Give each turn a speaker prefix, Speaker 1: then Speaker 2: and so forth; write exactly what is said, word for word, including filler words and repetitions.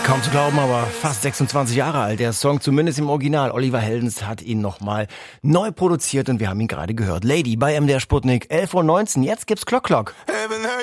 Speaker 1: Kaum zu glauben, aber fast sechsundzwanzig Jahre alt. Der Song, zumindest im Original. Oliver Heldens hat ihn nochmal neu produziert und wir haben ihn gerade gehört. Lady bei M D R Sputnik, elf Uhr neunzehn. Jetzt gibt's Klock Klock.